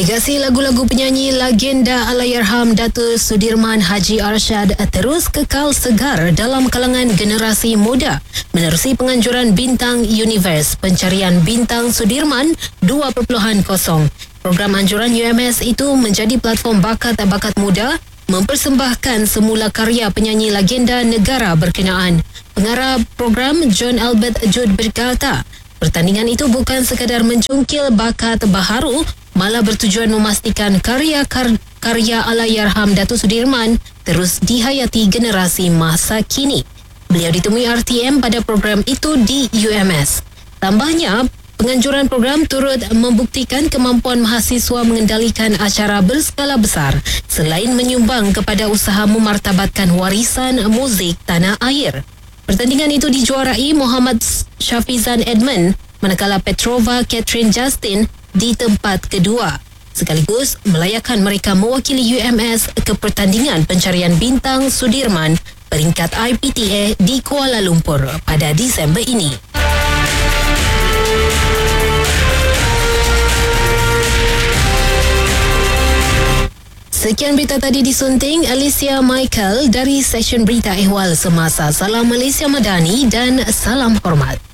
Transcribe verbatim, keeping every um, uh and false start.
Legasi lagu-lagu penyanyi legenda Allahyarham Datuk Sudirman Haji Arsyad terus kekal segar dalam kalangan generasi muda menerusi penganjuran Bintang Universe Pencarian Bintang Sudirman dua titik kosong. Program anjuran U M S itu menjadi platform bakat-bakat muda mempersembahkan semula karya penyanyi legenda negara berkenaan. Pengarah program John Albert Jude berkata, pertandingan itu bukan sekadar mencungkil bakat baharu, malah bertujuan memastikan karya-karya Allahyarham Datuk Sudirman terus dihayati generasi masa kini. Beliau ditemui R T M pada program itu di U M S. Tambahnya, penganjuran program turut membuktikan kemampuan mahasiswa mengendalikan acara berskala besar selain menyumbang kepada usaha memartabatkan warisan muzik tanah air. Pertandingan itu dijuarai Muhammad Syafizan Edmund manakala Petrova Catherine Justin di tempat kedua, sekaligus melayakan mereka mewakili U M S ke pertandingan pencarian Bintang Sudirman peringkat I P T A di Kuala Lumpur pada Disember ini. Sekian berita tadi disunting Alicia Michael dari Seksyen Berita Ehwal Semasa. Salam Malaysia Madani dan salam hormat.